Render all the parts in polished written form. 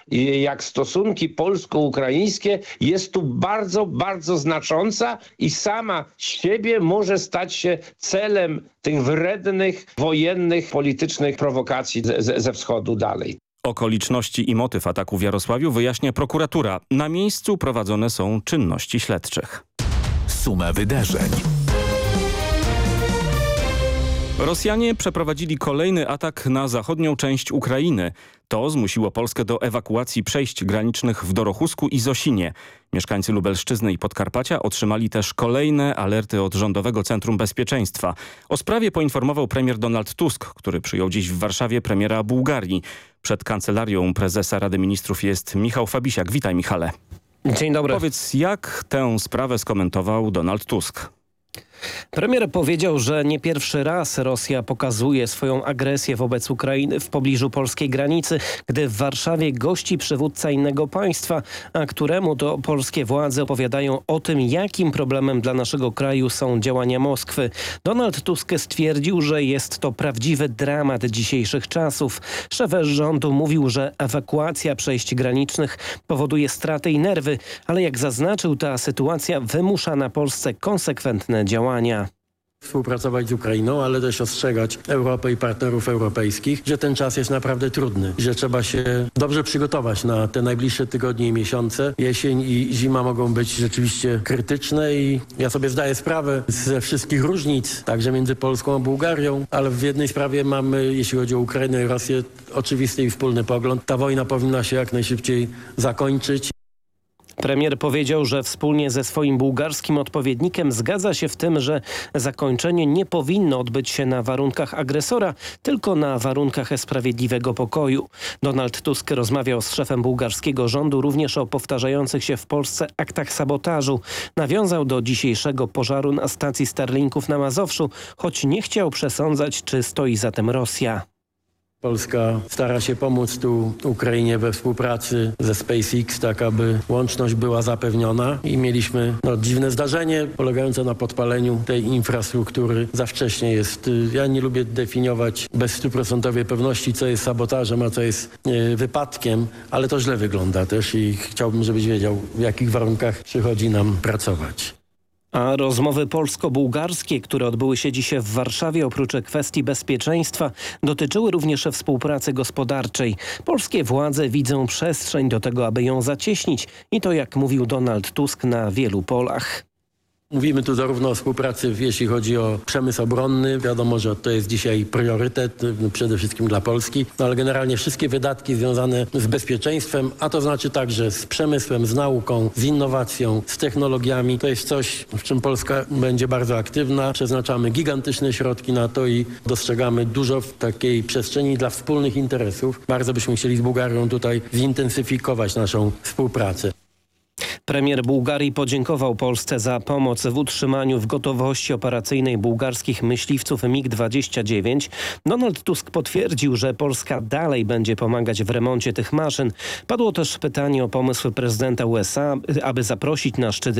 jak stosunki polsko-ukraińskie jest tu bardzo, bardzo znacząca i sama z siebie może stać się celem tych wrednych, wojennych, politycznych prowokacji ze wschodu dalej. Okoliczności i motyw ataku w Jarosławiu wyjaśnia prokuratura. Na miejscu prowadzone są czynności śledczych. Suma wydarzeń. Rosjanie przeprowadzili kolejny atak na zachodnią część Ukrainy. To zmusiło Polskę do ewakuacji przejść granicznych w Dorochusku i Zosinie. Mieszkańcy Lubelszczyzny i Podkarpacia otrzymali też kolejne alerty od Rządowego Centrum Bezpieczeństwa. O sprawie poinformował premier Donald Tusk, który przyjął dziś w Warszawie premiera Bułgarii. Przed kancelarią prezesa Rady Ministrów jest Michał Fabisiak. Witaj, Michale. Dzień dobry. Powiedz, jak tę sprawę skomentował Donald Tusk? Premier powiedział, że nie pierwszy raz Rosja pokazuje swoją agresję wobec Ukrainy w pobliżu polskiej granicy, gdy w Warszawie gości przywódca innego państwa, a któremu to polskie władze opowiadają o tym, jakim problemem dla naszego kraju są działania Moskwy. Donald Tusk stwierdził, że jest to prawdziwy dramat dzisiejszych czasów. Szef rządu mówił, że ewakuacja przejść granicznych powoduje straty i nerwy, ale jak zaznaczył, ta sytuacja wymusza na Polsce konsekwentne działania. Współpracować z Ukrainą, ale też ostrzegać Europę i partnerów europejskich, że ten czas jest naprawdę trudny, że trzeba się dobrze przygotować na te najbliższe tygodnie i miesiące. Jesień i zima mogą być rzeczywiście krytyczne i ja sobie zdaję sprawę ze wszystkich różnic, także między Polską a Bułgarią, ale w jednej sprawie mamy, jeśli chodzi o Ukrainę i Rosję, oczywisty i wspólny pogląd. Ta wojna powinna się jak najszybciej zakończyć. Premier powiedział, że wspólnie ze swoim bułgarskim odpowiednikiem zgadza się w tym, że zakończenie nie powinno odbyć się na warunkach agresora, tylko na warunkach sprawiedliwego pokoju. Donald Tusk rozmawiał z szefem bułgarskiego rządu również o powtarzających się w Polsce aktach sabotażu. Nawiązał do dzisiejszego pożaru na stacji Starlinków na Mazowszu, choć nie chciał przesądzać, czy stoi za tym Rosja. Polska stara się pomóc tu Ukrainie we współpracy ze SpaceX, tak aby łączność była zapewniona i mieliśmy dziwne zdarzenie polegające na podpaleniu tej infrastruktury. Za wcześnie jest. Ja nie lubię definiować bez 100% pewności, co jest sabotażem, a co jest wypadkiem, ale to źle wygląda też i chciałbym, żebyś wiedział, w jakich warunkach przychodzi nam pracować. A rozmowy polsko-bułgarskie, które odbyły się dzisiaj w Warszawie, oprócz kwestii bezpieczeństwa, dotyczyły również współpracy gospodarczej. Polskie władze widzą przestrzeń do tego, aby ją zacieśnić i to, jak mówił Donald Tusk, na wielu polach. Mówimy tu zarówno o współpracy, jeśli chodzi o przemysł obronny. Wiadomo, że to jest dzisiaj priorytet, przede wszystkim dla Polski. Ale generalnie wszystkie wydatki związane z bezpieczeństwem, a to znaczy także z przemysłem, z nauką, z innowacją, z technologiami. To jest coś, w czym Polska będzie bardzo aktywna. Przeznaczamy gigantyczne środki na to i dostrzegamy dużo w takiej przestrzeni dla wspólnych interesów. Bardzo byśmy chcieli z Bułgarią tutaj zintensyfikować naszą współpracę. Premier Bułgarii podziękował Polsce za pomoc w utrzymaniu w gotowości operacyjnej bułgarskich myśliwców MiG-29. Donald Tusk potwierdził, że Polska dalej będzie pomagać w remoncie tych maszyn. Padło też pytanie o pomysł prezydenta USA, aby zaprosić na szczyt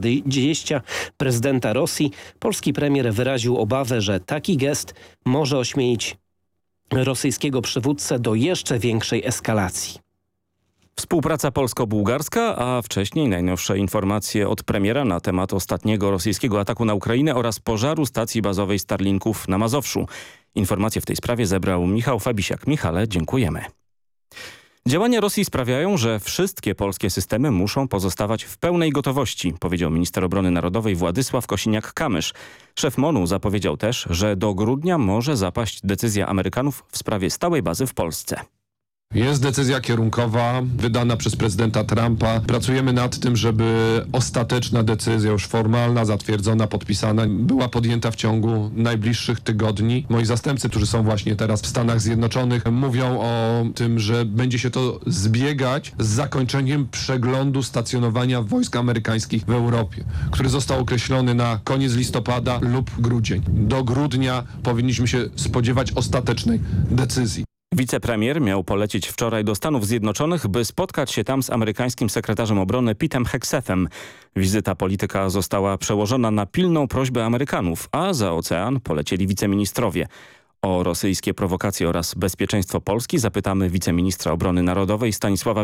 G20 prezydenta Rosji. Polski premier wyraził obawę, że taki gest może ośmielić rosyjskiego przywódcę do jeszcze większej eskalacji. Współpraca polsko-bułgarska, a wcześniej najnowsze informacje od premiera na temat ostatniego rosyjskiego ataku na Ukrainę oraz pożaru stacji bazowej Starlinków na Mazowszu. Informacje w tej sprawie zebrał Michał Fabisiak. Michale, dziękujemy. Działania Rosji sprawiają, że wszystkie polskie systemy muszą pozostawać w pełnej gotowości, powiedział minister obrony narodowej Władysław Kosiniak-Kamysz. Szef MON-u zapowiedział też, że do grudnia może zapaść decyzja Amerykanów w sprawie stałej bazy w Polsce. Jest decyzja kierunkowa wydana przez prezydenta Trumpa. Pracujemy nad tym, żeby ostateczna decyzja, już formalna, zatwierdzona, podpisana, była podjęta w ciągu najbliższych tygodni. Moi zastępcy, którzy są właśnie teraz w Stanach Zjednoczonych, mówią o tym, że będzie się to zbiegać z zakończeniem przeglądu stacjonowania wojsk amerykańskich w Europie, który został określony na koniec listopada lub grudzień. Do grudnia powinniśmy się spodziewać ostatecznej decyzji. Wicepremier miał polecieć wczoraj do Stanów Zjednoczonych, by spotkać się tam z amerykańskim sekretarzem obrony Petem Hegsethem. Wizyta polityka została przełożona na pilną prośbę Amerykanów, a za ocean polecieli wiceministrowie. O rosyjskie prowokacje oraz bezpieczeństwo Polski zapytamy wiceministra obrony narodowej Stanisława